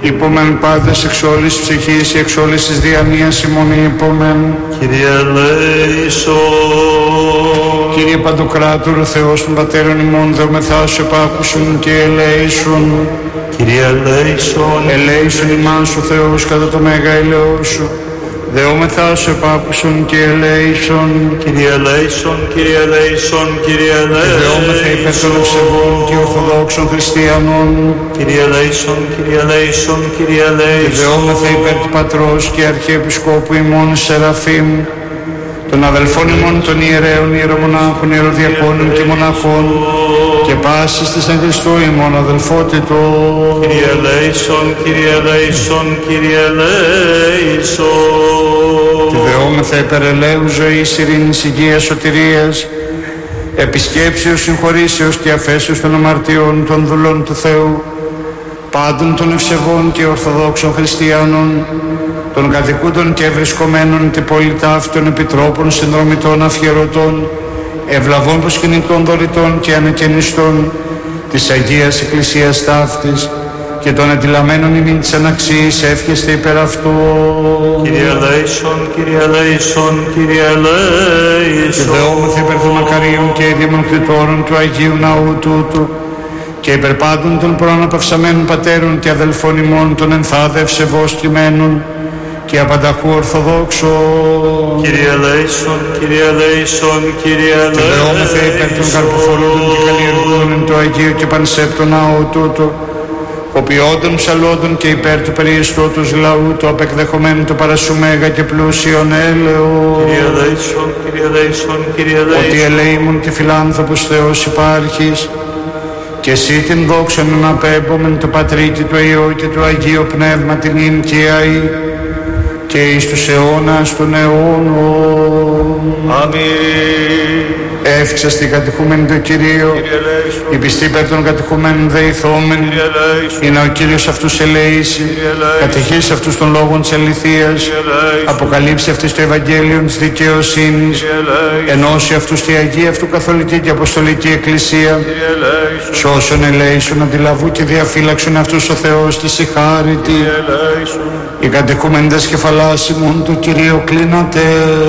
Υπομεν πάντες εξ όλης της ψυχής και εξ όλης της διανοίας ημών υπομεν. Κύριε ελέησον. Κύριε Παντοκράτορ, Θεός των Πατέρων ημών, δεομεθά σου επάκουσον και ελέησον. Κύριε ελέησον. Ελέησον ημάς ο Θεός κατά το μέγα ελαιό σου. Δεόμεθά σου επάκουσον και ελέησον. Κύριε ελέησον, Κύριε ελέησον, Κύριε ελέησον. Και δεόμεθα υπέρ των ευσεβών και ορθοδόξων χριστιανών. Κύριε ελέησον, Κύριε ελέησον, Κύριε ελέησον. Και δεόμεθα υπέρ του Πατρός και Αρχιεπισκόπου ημών Σεραφείμ, των αδελφών ημών των ιερέων, ιερομονάχων, ιεροδιακόνων και μοναχών και πάσης της εν Χριστώ ημών αδελφότητο. Κύριε ελέησον, Κύριε ελέησον, Κύριε ελέησον. Και δεόμεθα υπέρ ελέους ζωής, ειρήνης, υγείας, σωτηρίας, επισκέψεως, συγχωρήσεως και αφέσεως των αμαρτιών των δουλών του Θεού, πάντων των ευσεβών και ορθοδόξων χριστιανών, των κατοικούντων και ευρισκομένων την πολυτάφτων επιτρόπων, συνδρομητών, αφιερωτών, ευλαβών προσκυνητών, δωρητών και ανεκαινιστών της Αγίας Εκκλησίας ταύτης και των αντιλαμμένων ημίν της αναξίας εύχεστε υπέρ αυτού. Κύριε ελέησον, Κύριε ελέησον, Κύριε ελέησον. Και δεόμεθα υπέρ των μακαρίων και ειδήμων κτητόρων του Αγίου Ναού τούτου και υπέρ πάντων των προαναπαυσαμένων πατέρων και αδελφών ημών των ενθάδε ευσεβώς κειμένων και απανταχού ορθοδόξων. Κύριε ελέησον, Κύριε ελέησον, Κύριε ελέησον. Και δεόμεθα υπέρ των καρποφορούντων και καλλιεργούντων του Αγίου και πανσέπτων ναού τούτου, οποιόντων ψαλόντων και υπέρ του περιεστώτος λαού, το απεκδεχομένου το παρασού μέγα και πλούσιον έλεο. Κύριε ελέησον, Κύριε ελέησον, Κύριε ελέησον. Ότι ελέημον και φιλάνθρωπος Θεός υπάρχεις, και εσύ την δόξαν να απέμπομεν το Πατρί και το Υιό και το Αγίο Πνεύμα την ίν και αεί και εις τους αιώνας των αιώνων. Αμήν. Εύξαστη κατηχούμενη το Κυρίο, η πιστή υπέρ των κατηχούμενων δεηθόμεν, είναι ο Κύριος αυτούς ελεήσει, κατηχήσει αυτούς των λόγων της αληθείας, αποκαλύψει αυτής το Ευαγγέλιο της δικαιοσύνης, ενώσει αυτούς τη Αγία αυτού Καθολική και Αποστολική Εκκλησία, σώσον ελέησον αντιλαβού και διαφύλαξον αυτούς ο Θεός της η χάριτη, οι κατηχούμενες κεφαλάσιμον του Κυρίου κλείνατε.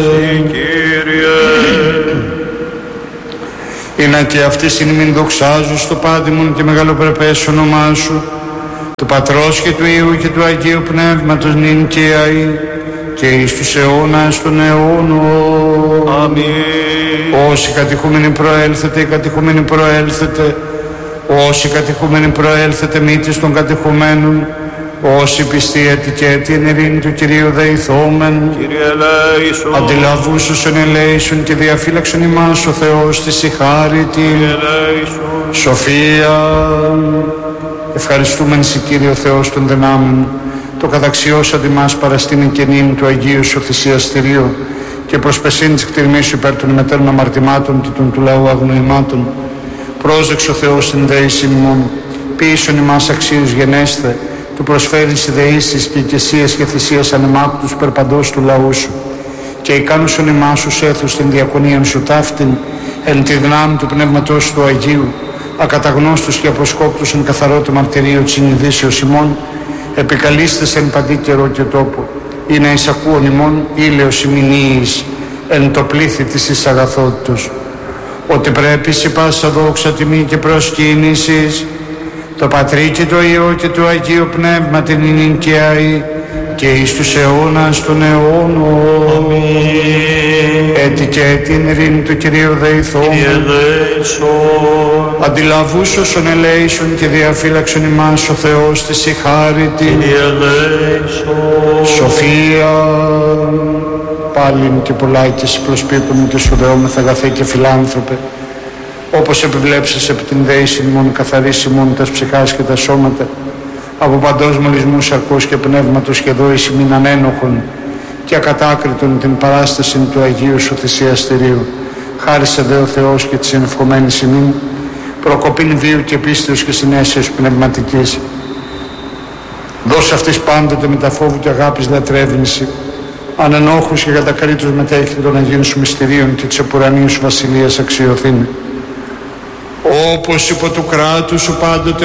Είναι και αυτής είναι μην δοξάζουν στο πάντιμον και μεγαλοπρεπές όνομά σου, του Πατρός και του Υιού και του Αγίου Πνεύματος νυν και αεί και εις τους αιώνας των αιώνων. Αμήν. Όσοι κατηχούμενοι προέλθετε, οι κατηχούμενοι προέλθετε, όσοι κατηχούμενοι προέλθετε μήτης των κατηχουμένων, όσοι πιστοί ετικέτη εν ειρήνη του Κυρίου δεηθόμεν. Κύριε ελέησον. Αντιλαβούσουσον ελέησον και διαφύλαξον ημάς ο Θεός της η χάριτη. Κύριε ελέησον. Σοφία. Ευχαριστούμεν σε Κύριο Θεός των δυνάμεων, το καταξιώσαν ημάς παραστήνη και νύν του Αγίου σου θυσιαστηρίου και προσπεσήν της κτηρμής σου υπέρ των μετέρων αμαρτημάτων και των του λαού αγνοημάτων. Πρόσδεξε ο Θεός την δέηση ημών, ποιήσον ημάς αξίους γενέστε, του προσφέρεις ιδεήσεις και οικεσίες και θυσίες ανεμάκτους περπαντός του λαού σου και ικάνουσον ημάς τους έθους την διακονίαν σου ταύτην εν τη δυνάμει του Πνεύματος του Αγίου, ακαταγνώστους και απροσκόπτους εν καθαρό το μαρτυρίο της συνειδήσεως ημών, επικαλίστες εν παντή καιρό και τόπο, είναι εισακούων ημών ήλαιος ημινίης εν το πλήθη της εις αγαθότητος, ότι πρέπει σε πάσα δόξα τιμή και προσκύνησης το Πατρί και το Υιό και το Αγίο Πνεύμα την ίνην και αεί και εις τους αιώνας των αιώνων. Έτι και την ειρήνη του Κυρίου δεηθόμεν. Αντιλαβούς όσων ελέησον και διαφύλαξον ημάς ο Θεός της η χάριτη. Σοφία. Πάλιν και πολλά και σε προσπίπτουμε και σου δεόμεθα αγαθέ και φιλάνθρωπε, όπως επιβλέψεις επί την δέηση ημών καθαρής ημών τας ψυχάς και τα σώματα, από παντός μολυσμούς σαρκός και πνεύματος και δόηση μην ανένοχον και ακατάκριτον την παράσταση του Αγίου σου θυσιαστηρίου. Χάρισε δε ο Θεός και της ενευχομένης ημίν, προκοπήν βίου και πίστεως και συνέσεως πνευματικής. Δώσε αυτής πάντοτε με τα φόβου και αγάπης λατρεύνηση, ανενόχους και κατακρίτους μετέχει των Αγίων σου μυστηρίων και της επουρανίου σου βασιλείας αξιοθήνη. Όπως υπό του κράτου σου πάντοτε